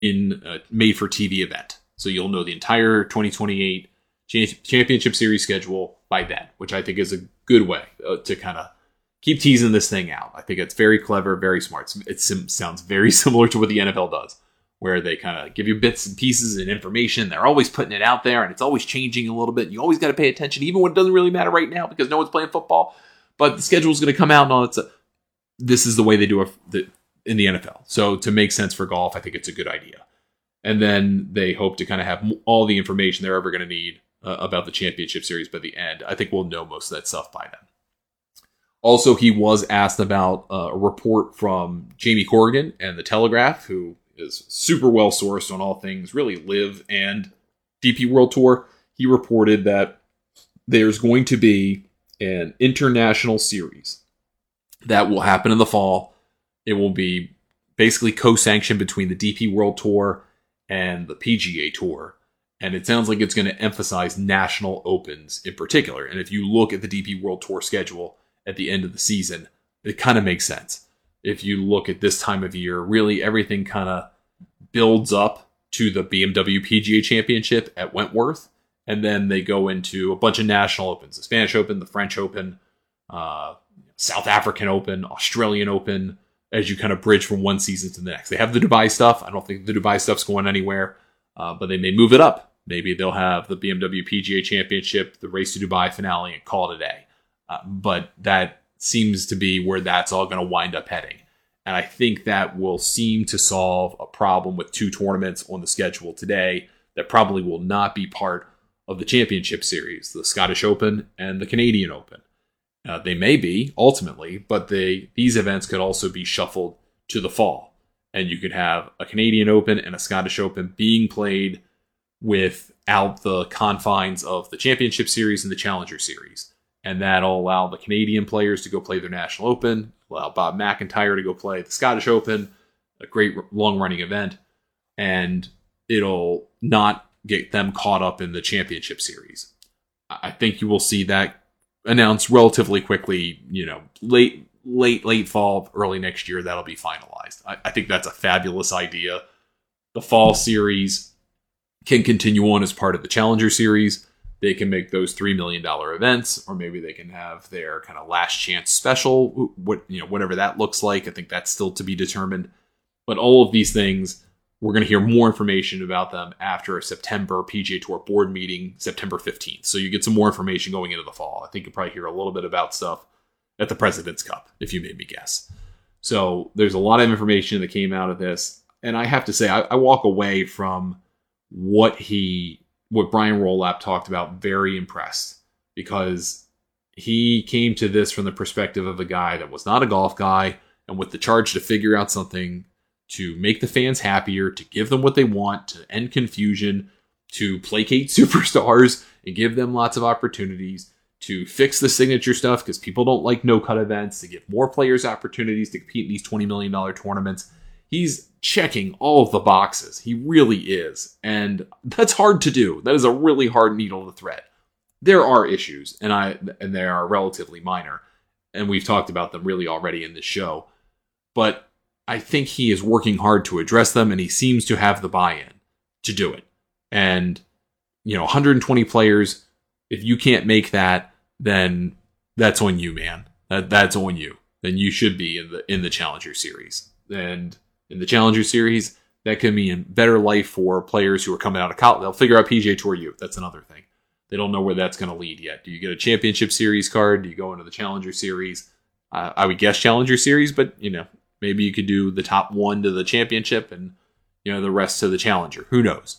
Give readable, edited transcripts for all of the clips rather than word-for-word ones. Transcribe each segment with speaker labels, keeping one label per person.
Speaker 1: in a made-for-TV event. So you'll know the entire 2028 Championship Series schedule by then, which I think is a good way to kind of keep teasing this thing out. I think it's very clever, very smart. It sounds very similar to what the NFL does, where they kind of give you bits and pieces and information. They're always putting it out there, and it's always changing a little bit. You always got to pay attention, even when it doesn't really matter right now because no one's playing football. But the schedule is going to come out and all that. This is the way they do it in the NFL. So to make sense for golf, I think it's a good idea. And then they hope to kind of have all the information they're ever going to need about the Championship Series by the end. I think we'll know most of that stuff by then. Also, he was asked about a report from Jamie Corrigan and The Telegraph, who is super well sourced on all things really LIV and DP World Tour. He reported that there's going to be an international series that will happen in the fall. It will be basically co-sanctioned between the DP World Tour and the PGA Tour. And it sounds like it's going to emphasize national opens in particular. And if you look at the DP World Tour schedule at the end of the season, it kind of makes sense. If you look at this time of year, really everything kind of builds up to the BMW PGA Championship at Wentworth. And then they go into a bunch of national opens, the Spanish Open, the French Open, South African Open, Australian Open, as you kind of bridge from one season to the next. They have the Dubai stuff. I don't think the Dubai stuff's going anywhere, but they may move it up. Maybe they'll have the BMW PGA Championship, the Race to Dubai finale, and call it a day. But that seems to be where that's all going to wind up heading. And I think that will seem to solve a problem with two tournaments on the schedule today that probably will not be part of the Championship Series, the Scottish Open and the Canadian Open. They may be, ultimately, but these events could also be shuffled to the fall. And you could have a Canadian Open and a Scottish Open being played without the confines of the Championship Series and the Challenger Series. And that'll allow the Canadian players to go play their National Open, allow Bob McIntyre to go play the Scottish Open, a great long-running event, and it'll not get them caught up in the Championship Series. I think you will see that announced relatively quickly, late fall, early next year, that'll be finalized. I think that's a fabulous idea. The fall series can continue on as part of the Challenger Series. They can make those $3 million events, or maybe they can have their kind of last chance special, whatever that looks like. I think that's still to be determined. But all of these things, we're going to hear more information about them after a September PGA Tour board meeting, September 15th. So you get some more information going into the fall. I think you'll probably hear a little bit about stuff at the President's Cup, if you made me guess. So there's a lot of information that came out of this. And I have to say, I walk away from what Brian Rolap talked about very impressed, because he came to this from the perspective of a guy that was not a golf guy and with the charge to figure out something to make the fans happier, to give them what they want, to end confusion, to placate superstars and give them lots of opportunities, to fix the signature stuff because people don't like no-cut events, to give more players opportunities to compete in these $20 million tournaments. He's checking all of the boxes. He really is. And that's hard to do. That is a really hard needle to thread. There are issues, and they are relatively minor. And we've talked about them really already in this show. But I think he is working hard to address them, and he seems to have the buy-in to do it. And, 120 players, if you can't make that, then that's on you, man. That's on you. Then you should be in the Challenger Series. And in the Challenger Series, that could mean better life for players who are coming out of college. They'll figure out PGA Tour youth. That's another thing. They don't know where that's going to lead yet. Do you get a Championship Series card? Do you go into the Challenger Series? I would guess Challenger Series, but, maybe you could do the top one to the championship and, the rest to the Challenger. Who knows?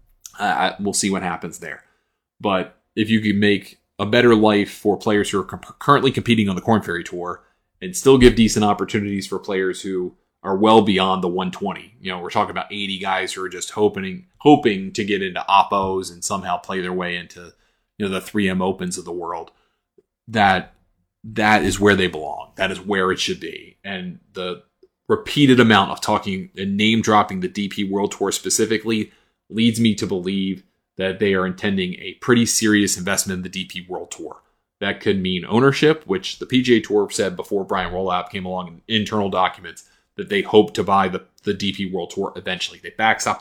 Speaker 1: We'll see what happens there. But if you could make a better life for players who are currently competing on the Korn Ferry Tour and still give decent opportunities for players who are well beyond the 120. We're talking about 80 guys who are just hoping to get into Oppos and somehow play their way into, the 3M Opens of the world. That is where they belong. That is where it should be. And the repeated amount of talking and name dropping the DP World Tour specifically leads me to believe that they are intending a pretty serious investment in the DP World Tour. That could mean ownership, which the PGA Tour said before Brian Rolap came along in internal documents. that they hope to buy the DP World Tour eventually. They backstop